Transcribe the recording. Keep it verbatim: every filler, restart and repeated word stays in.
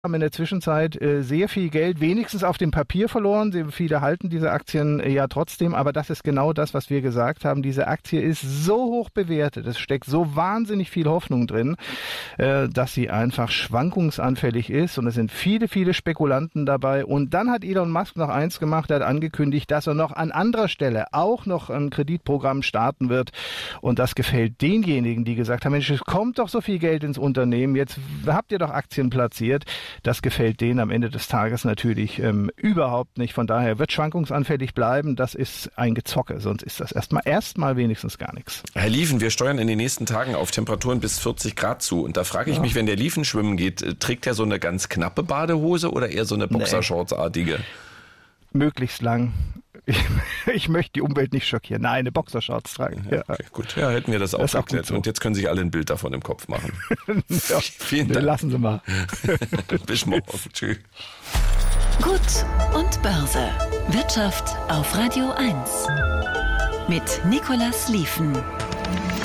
haben in der Zwischenzeit äh, sehr viel Geld wenigstens auf dem Papier verloren. Sehr viele halten diese Aktien äh, ja trotzdem, aber das ist genau das, was wir gesagt haben. Diese Aktie ist so hoch bewertet, es steckt so wahnsinnig viel Hoffnung drin, äh, dass sie einfach schwankungsanfällig ist und es sind viele, viele Spekulanten dabei. Und dann hat Elon Musk noch eins gemacht, er hat angekündigt, dass er noch an anderer Stelle auch noch ein Kreditprogramm starten wird und das gefällt denjenigen, die gesagt haben, Mensch, es kommt doch so viel Geld ins Unternehmen, jetzt habt ihr doch Aktien platziert. Das gefällt denen am Ende des Tages natürlich ähm, überhaupt nicht. Von daher wird schwankungsanfällig bleiben. Das ist ein Gezocke, sonst ist das erstmal erstmal wenigstens gar nichts. Herr Liefen, wir steuern in den nächsten Tagen auf Temperaturen bis vierzig Grad zu. Und da frage ich ja. mich, wenn der Liefen schwimmen geht, trägt er so eine ganz knappe Badehose oder eher so eine Boxershorts-artige? Nee. Möglichst lang. Ich, ich möchte die Umwelt nicht schockieren. Nein, eine Boxershorts tragen. Ja, okay, gut. Ja, hätten wir das, das auch geklärt. So. Und jetzt können sich alle ein Bild davon im Kopf machen. Ja, vielen Dank. Lassen Sie mal. Bis morgen. Tschüss. Gut und Börse. Wirtschaft auf Radio eins. Mit Nicolas Liefen.